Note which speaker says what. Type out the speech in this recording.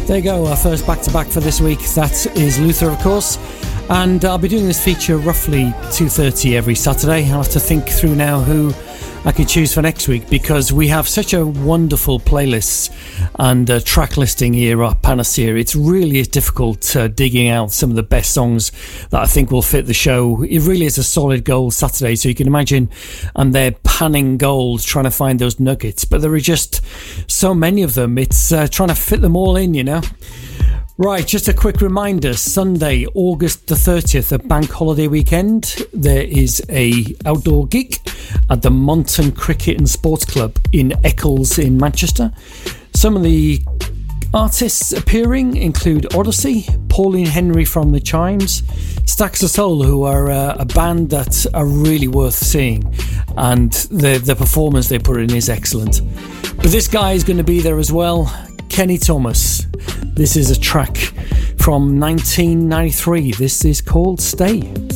Speaker 1: There you go, our first back-to-back for this week. That is Luther, of course. And I'll be doing this feature roughly 2:30 every Saturday. I'll have to think through now who I could choose for next week, because we have such a wonderful playlist and track listing here at Panacea. It really is difficult digging out some of the best songs that I think will fit the show. It really is a solid gold Saturday, so you can imagine, and they're panning gold trying to find those nuggets, but there are just so many of them. It's trying to fit them all in, you know. Right, just a quick reminder, Sunday, August the 30th, a bank holiday weekend, there is a outdoor gig at the Monton Cricket and Sports Club in Eccles in Manchester. Some of the artists appearing include Odyssey, Pauline Henry from the Chimes, Stacks of Soul, who are a band that are really worth seeing, and the performance they put in is excellent. But this guy is going to be there as well, Kenny Thomas. This is a track from 1993. This is called Stay.